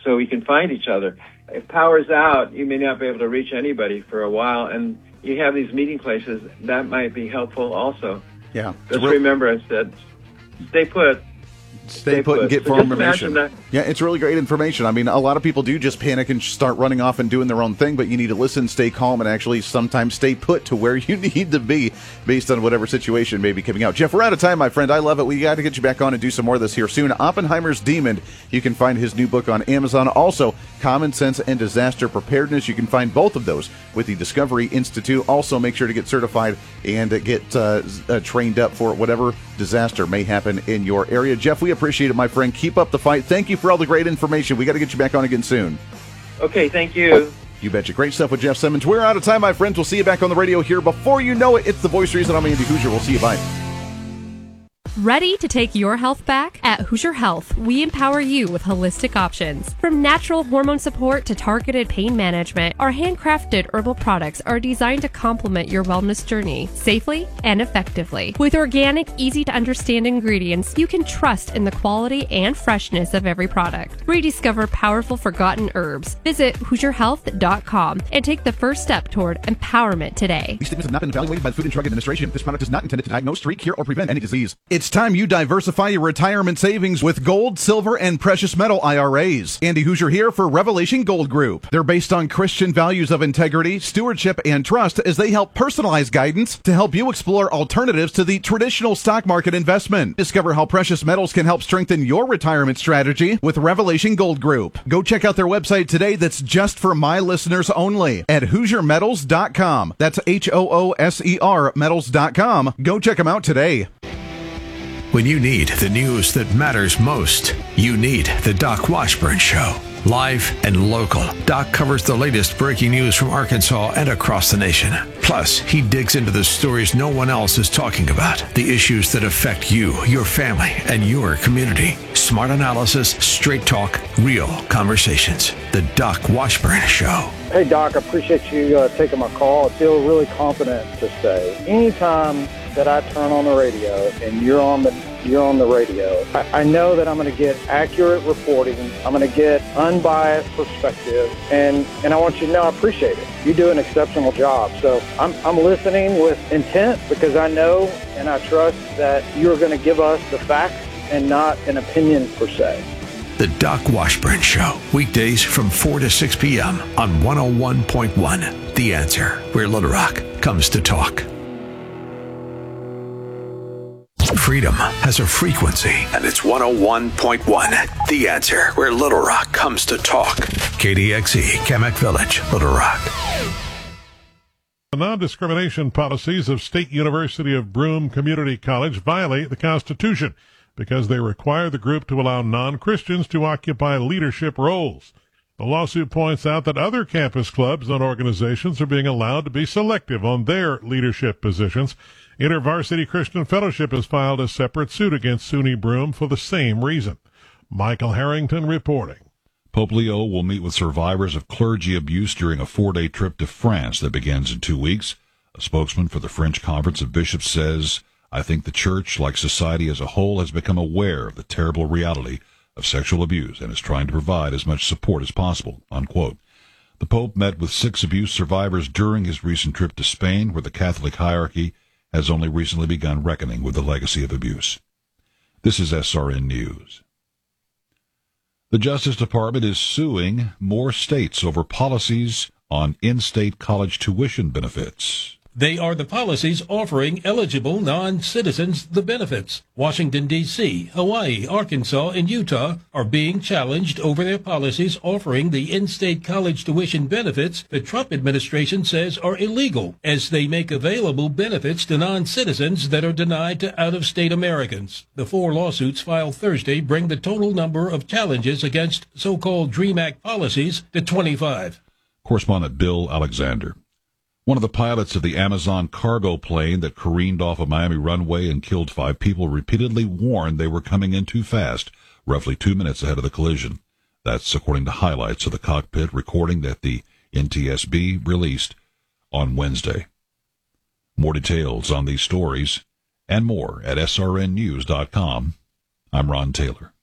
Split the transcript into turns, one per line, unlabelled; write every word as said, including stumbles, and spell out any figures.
so we can find each other. If power's out, you may not be able to reach anybody for a while, and you have these meeting places, that might be helpful also.
Yeah.
Just real- remember, I said, stay put.
Stay,
Stay
put,
put
and get
so
information. Yeah, it's really great information. I mean, a lot of people do just panic and start running off and doing their own thing, but you need to listen, stay calm, and actually sometimes stay put to where you need to be based on whatever situation may be coming out. Jeff, we're out of time, my friend. I love it. We got to get you back on and do some more of this here soon. Oppenheimer's Demon. You can find his new book on Amazon. Also, Common Sense and Disaster Preparedness. You can find both of those with the Discovery Institute. Also, make sure to get certified and get uh, uh, trained up for whatever disaster may happen in your area. Jeff, we appreciate it, my friend. Keep up the fight. Thank you for all the great information. We got to get you back on again soon.
Okay, thank you.
You betcha. Great stuff with Jeff Simmons. We're out of time, my friends. We'll see you back on the radio here. Before you know it, it's The Voice Reason. I'm Andy Hoosier. We'll see you. Bye.
Ready to take your health back? At Hoosier Health, we empower you with holistic options. From natural hormone support to targeted pain management, our handcrafted herbal products are designed to complement your wellness journey safely and effectively. With organic, easy-to-understand ingredients, you can trust in the quality and freshness of every product. Rediscover powerful forgotten herbs. Visit Hoosier Health dot com and take the first step toward empowerment today.
These statements have not been evaluated by the Food and Drug Administration. This product is not intended to diagnose, treat, cure, or prevent any disease. It's time you diversify your retirement savings with gold, silver, and precious metal I R As. Andy Hoosier here for Revelation Gold Group. They're based on Christian values of integrity, stewardship, and trust as they help personalize guidance to help you explore alternatives to the traditional stock market investment. Discover how precious metals can help strengthen your retirement strategy with Revelation Gold Group. Go check out their website today that's just for my listeners only at Hoosier Metals dot com. That's H O O S E R Metals dot com. Go check them out today.
When you need the news that matters most, you need the Doc Washburn Show. Live and local, Doc covers the latest breaking news from Arkansas and across the nation. Plus, he digs into the stories no one else is talking about, the issues that affect you, your family, and your community. Smart analysis, straight talk, real conversations. The Doc Washburn Show.
Hey, Doc, I appreciate you uh, taking my call. I feel really confident to say anytime that I turn on the radio and you're on the you're on the radio, I, I know that I'm going to get accurate reporting. I'm going to get unbiased perspective, and, and I want you to know I appreciate it. You do an exceptional job. So I'm, I'm listening with intent because I know and I trust that you're going to give us the facts and not an opinion per se.
The Doc Washburn Show, weekdays from four to six p.m. on one oh one point one. The Answer, where Little Rock comes to talk. Freedom has a frequency, and it's one oh one point one. The Answer, where Little Rock comes to talk. K D X E, Kamek Village, Little Rock.
The non-discrimination policies of State University of Broome Community College violate the Constitution because they require the group to allow non-Christians to occupy leadership roles. The lawsuit points out that other campus clubs and organizations are being allowed to be selective on their leadership positions. InterVarsity Christian Fellowship has filed a separate suit against SUNY Broome for the same reason. Michael Harrington reporting.
Pope Leo will meet with survivors of clergy abuse during a four-day trip to France that begins in two weeks. A spokesman for the French Conference of Bishops says, I think the church, like society as a whole, has become aware of the terrible reality of sexual abuse and is trying to provide as much support as possible, unquote. The Pope met with six abuse survivors during his recent trip to Spain, where the Catholic hierarchy has only recently begun reckoning with the legacy of abuse. This is S R N News. The Justice Department is suing more states over policies on in-state college tuition benefits.
They are the policies offering eligible non-citizens the benefits. Washington, D C, Hawaii, Arkansas, and Utah are being challenged over their policies offering the in-state college tuition benefits the Trump administration says are illegal, as they make available benefits to non-citizens that are denied to out-of-state Americans. The four lawsuits filed Thursday bring the total number of challenges against so-called DREAM Act policies to twenty-five.
Correspondent Bill Alexander. One of the pilots of the Amazon cargo plane that careened off a Miami runway and killed five people repeatedly warned they were coming in too fast, roughly two minutes ahead of the collision. That's according to highlights of the cockpit recording that the N T S B released on Wednesday. More details on these stories and more at S R N news dot com. I'm Ron Taylor.